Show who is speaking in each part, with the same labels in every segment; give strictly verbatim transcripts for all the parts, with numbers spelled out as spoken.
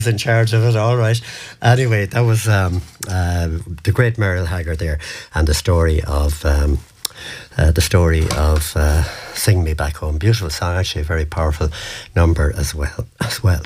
Speaker 1: in charge of it, all right. Anyway, that was um, uh, the great Merrill Haggard there, and the story of um, uh, the story of uh, "Sing Me Back Home." Beautiful song, actually, a very powerful number as well. As well.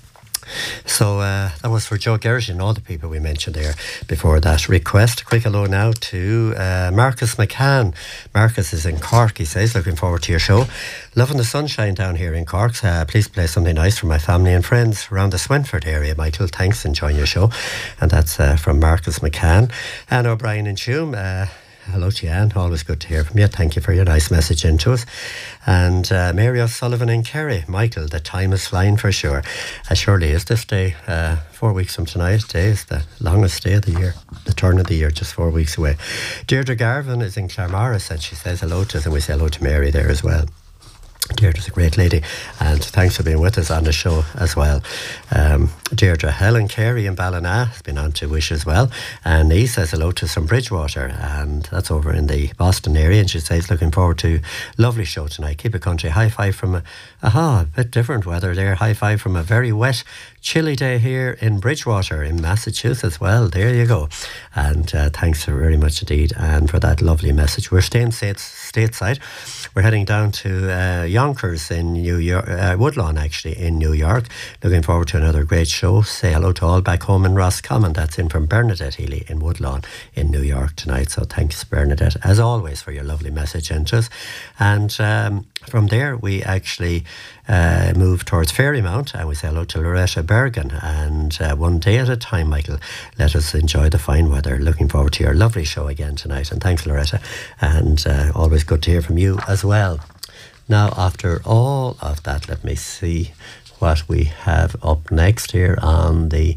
Speaker 1: So uh, that was for Joe Gersh and all the people we mentioned there before that request. Quick hello now to uh, Marcus McCann. Marcus is in Cork, he says, looking forward to your show. Loving the sunshine down here in Cork. Uh, please play something nice for my family and friends around the Swinford area, Michael. Thanks, enjoying your show. And that's uh, from Marcus McCann. Anne O'Brien in Tuam. Uh, Hello to you, Anne. Always good to hear from you. Thank you for your nice message into us. And uh, Mary O'Sullivan in Kerry. Michael, the time is flying for sure. It surely is this day. Uh, four weeks from tonight. Today is the longest day of the year. The turn of the year, just four weeks away. Deirdre Garvin is in Claremorris and she says hello to us, and we say hello to Mary there as well. Deirdre's a great lady, and thanks for being with us on the show as well. Um, Deirdre, Helen Carey in Ballina has been on to wish as well, and he says hello to some Bridgewater, and that's over in the Boston area, and she says looking forward to lovely show tonight. Keep it country. High five from a, aha, a bit different weather there. High five from a very wet, chilly day here in Bridgewater in Massachusetts. Well, there you go. And uh, thanks very much indeed, and for that lovely message. We're staying states, stateside. We're heading down to uh, Yonkers in New York, uh, Woodlawn actually in New York. Looking forward to another great show. Say hello to all back home in Roscommon. That's in from Bernadette Healy in Woodlawn in New York tonight. So thanks, Bernadette, as always, for your lovely message into us. And um, from there, we actually uh, move towards Fairymount, and we say hello to Loretta Bergen. And uh, one day at a time, Michael, let us enjoy the fine weather. Looking forward to your lovely show again tonight. And thanks, Loretta. And uh, always good to hear from you as well. Now, after all of that, let me see what we have up next here on the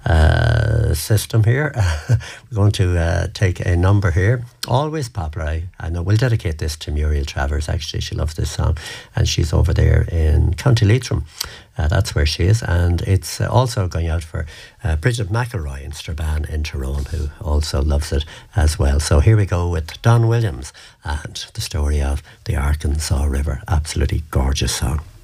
Speaker 1: uh, system here. We're going to uh, take a number here. Always popular. I, I know we'll dedicate this to Muriel Travers. Actually, she loves this song, and she's over there in County Leitrim. Uh, that's where she is, and it's uh, also going out for uh, Bridget McElroy in Strabane in Tyrone, who also loves it as well. So here we go with Don Williams and the story of the Arkansas River. Absolutely gorgeous song.